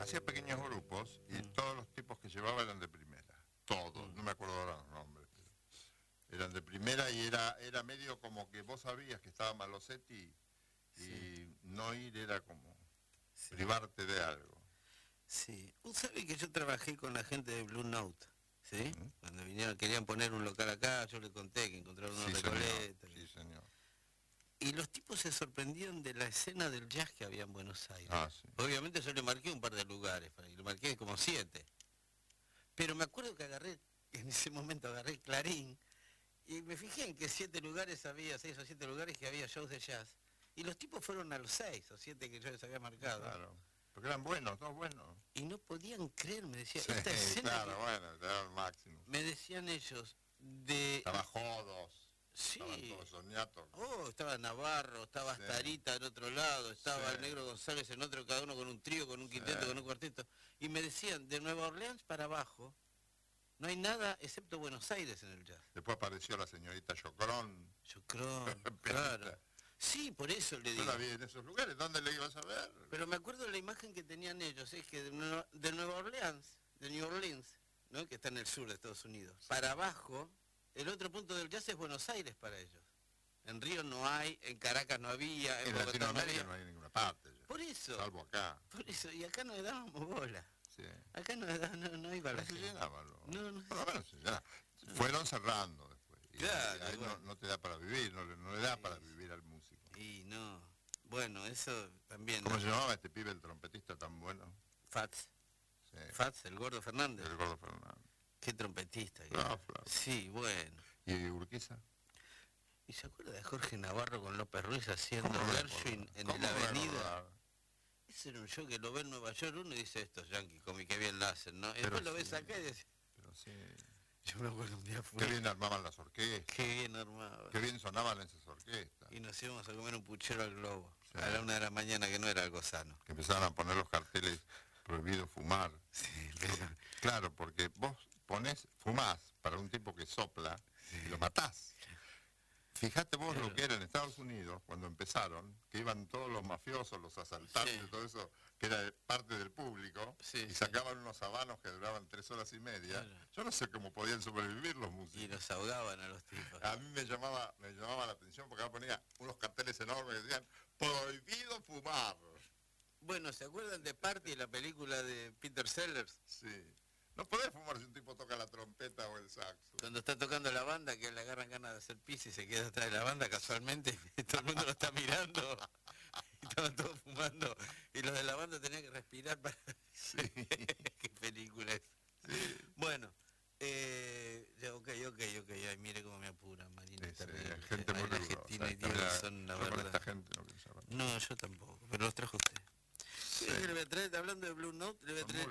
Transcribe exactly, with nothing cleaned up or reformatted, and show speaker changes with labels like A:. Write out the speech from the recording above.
A: hacía pequeños grupos y
B: Mm.
A: todos los tipos que llevaba eran de primera. Todos,
B: Mm.
A: no me acuerdo ahora los nombres. Pero eran de primera y era, era medio como que vos sabías que estaba Malosetti y
B: Sí.
A: no ir era como
B: Sí.
A: privarte de algo.
B: Sí. Vos sabés que yo trabajé con la gente de Blue Note, ¿sí?
A: Ujú.
B: Cuando vinieron, querían poner un local acá, yo les conté que encontraron unos
A: Sí, señor.
B: recoletos.
A: Sí, señor.
B: Y los tipos se sorprendieron de la escena del jazz que había en Buenos Aires.
A: Ah, sí.
B: Obviamente yo le marqué un par de lugares, para- y le marqué como siete. Pero me acuerdo que agarré, en ese momento agarré Clarín, y me fijé en que siete lugares había, seis o siete lugares que había shows de jazz. Y los tipos fueron a los seis o siete que yo les había marcado.
A: Claro. Porque eran buenos, todos buenos.
B: Y no podían creer, me decía,
A: Sí,
B: esta escena
A: claro,
B: que-
A: bueno, era el máximo.
B: me decían ellos, de...
A: Estaba Jodos. Estaban
B: Sí.
A: todos soñatos.
B: Oh, estaba Navarro, estaba
A: Sí.
B: Astarita en otro lado, estaba
A: Sí.
B: el Negro González en otro, cada uno con un trío, con un quinteto,
A: Sí.
B: con un cuarteto. Y me decían, de Nueva Orleans para abajo, no hay nada excepto Buenos Aires en el jazz.
A: Después apareció la señorita Chocrón.
B: Yo creo,
A: Pianista.
B: claro. Sí, por eso le
A: Yo
B: digo.
A: la vi en esos lugares. ¿Dónde le ibas a ver?
B: Pero me acuerdo de la imagen que tenían ellos, es que de Nueva, de Nueva Orleans, de New Orleans, ¿no? Que está en el sur de Estados Unidos, para abajo, el otro punto del jazz es Buenos Aires para ellos. En Río no hay, en Caracas no había, en
A: En
B: Bogotá no
A: Latinoamérica
B: había.
A: no hay en ninguna parte. ya.
B: Por eso,
A: Salvo acá.
B: por eso, y acá no le dábamos bola.
A: Sí.
B: Acá no, le da- no, no iba la
A: Pero se
B: gente.
A: llenaban. ¿no?
B: No, no.
A: Por lo menos se llenaban. Fueron cerrando después. Y
B: Claro,
A: ahí
B: bueno.
A: no, no te da para vivir, no, le- no le da
B: Sí,
A: para
B: sí.
A: vivir al músico.
B: Y no, bueno, eso también.
A: ¿Cómo
B: ¿no?
A: se llamaba este pibe, el trompetista tan bueno?
B: Fats,
A: Sí.
B: Fats, el gordo Fernández.
A: El gordo Fernández.
B: Qué trompetista. que
A: Ah,
B: era.
A: claro.
B: Sí, bueno.
A: ¿Y Urquiza?
B: ¿Y se acuerda de Jorge Navarro con López Ruiz haciendo
A: ¿Cómo no me
B: Gershwin
A: acordaba?
B: en
A: ¿Cómo
B: el
A: no me
B: Avenida?
A: acordaba?
B: Ese era un show que lo ve en Nueva York uno y dice, estos yankees, como qué bien la hacen, ¿no? Y
A: Pero
B: después lo ves
A: sí.
B: acá y dice,
A: Pero sí.
B: yo me acuerdo un día fue,
A: Qué bien armaban las orquestas.
B: qué bien armado.
A: Qué bien sonaban esas orquestas.
B: Y nos íbamos a comer un puchero al Globo,
A: Sí.
B: a la una de la mañana, que no era algo sano.
A: Que empezaban a poner los carteles prohibido fumar.
B: Sí, pero...
A: Claro, porque vos ponés, fumás para un tipo que sopla y lo matás. Fíjate vos
B: Claro.
A: lo que era en Estados Unidos cuando empezaron, que iban todos los mafiosos, los asaltantes,
B: Sí.
A: todo eso, que era de parte del público,
B: Sí,
A: y
B: sí.
A: sacaban unos habanos que duraban tres horas y media.
B: Claro.
A: Yo no sé cómo podían sobrevivir los
B: Y
A: músicos.
B: los ahogaban a los tipos.
A: A mí me llamaba, me llamaba la atención porque acá ponía unos carteles enormes que decían prohibido fumar.
B: Bueno, ¿se acuerdan de Party, la película de Peter Sellers?
A: Sí. No podés fumar si un tipo toca la trompeta o el saxo.
B: Cuando está tocando la banda, que le agarran ganas de hacer pis y se queda atrás de la banda casualmente, y todo el mundo lo está mirando, y estaban todos fumando, y los de la banda tenían que respirar para...
A: Sí.
B: ¿Qué película es? Bueno, eh, ya, ok, ok, ok, ay, mire cómo me apuran, Marina,
A: Sí,
B: es
A: sí,
B: terrible.
A: gente
B: Ay,
A: muy
B: la
A: ruda.
B: Argentina
A: O sea,
B: y Diego
A: mira,
B: son, la
A: yo con
B: verdad.
A: esta gente no quiero saber.
B: No, yo tampoco, pero los trajo usted.
A: Sí.
B: ¿Qué le voy a traer? Hablando de Blue Note, le voy a
A: Son
B: traer